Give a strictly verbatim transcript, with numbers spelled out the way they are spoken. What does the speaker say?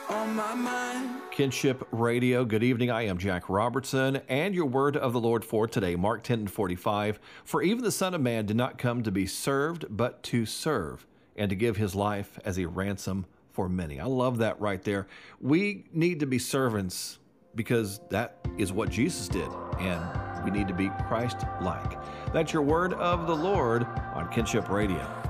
on my mind. Kinship Radio, good evening. I am Jack Robertson, and your word of the Lord for today, Mark ten and forty-five. For even the Son of Man did not come to be served, but to serve, and to give his life as a ransom for many. I love that right there. We need to be servants because that is what Jesus did, and we need to be Christ-like. That's your word of the Lord on Kinship Radio.